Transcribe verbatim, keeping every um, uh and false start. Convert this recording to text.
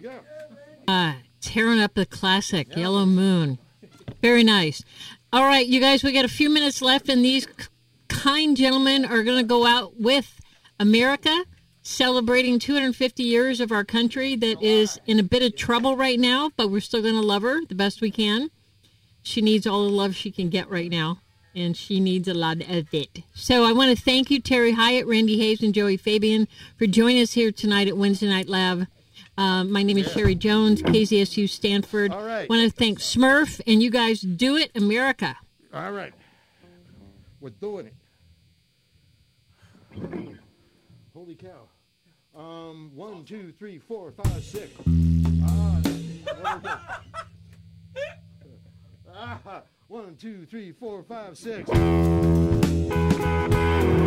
go. Uh, tearing up the classic, yeah. Yellow Moon. Very nice. All right, you guys, we got a few minutes left, and these kind gentlemen are going to go out with America, celebrating two hundred fifty years of our country that is in a bit of trouble right now, but we're still going to love her the best we can. She needs all the love she can get right now, and she needs a lot of it. So I want to thank you, Terry Hyatt, Randy Hayes, and Joey Fabian, for joining us here tonight at Wednesday Night Lab. Uh, my name is yeah. Sherry Jones, K Z S U Stanford. All right. I want to thank Smurf, and you guys do it, America. All right. We're doing it. Holy cow. Um, one, two, three, four, five, six. Ah, ah, one, two, three, four, five, six.